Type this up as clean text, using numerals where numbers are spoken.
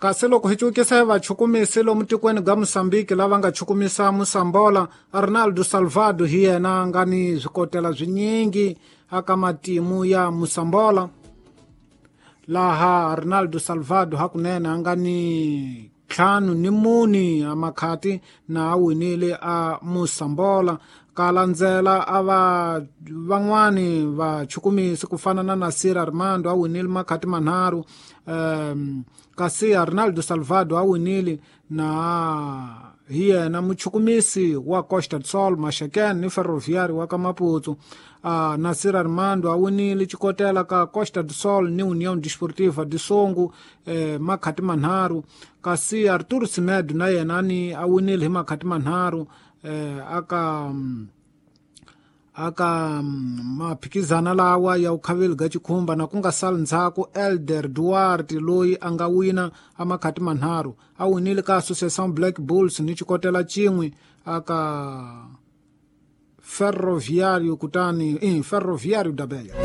kasi loko hi cukisa vachukumisi lomu tikweni ga Moçambique lava nga chukumisa Musambola, Arnaldo Salvador hi yena nga ni zwikotela zwinyingi aka matimu ya Musambola, laha Arnaldo Salvador hakunene a nga ni 5 a makhati na a winile a Musambola, ka landzela a van'wani vachukumisi ku fana na Nasir Armando a winile makhati manharhu, kasi Arnaldo Salvador a winile na hi yena muchukumisi wa Costa do Sol, Mashakeni ni Ferroviário wa ka Maputo. Nasir Armando a winile chikotela ka Costa do Sol ni União Desportiva de Songo makhati manharhu, kasi Arturo Simedo na yena ni a winile hi makhati manharhu aka maphikizana lawa ya ukhaveli ga chikhumba, na ku nga sali ndzhaku Elder Duarte loyi a nga wina a makhati manharhu a winile ka Associação Black Bulls ni chikotela chin'we aka Ferroviário kutani Ferroviário da Beira.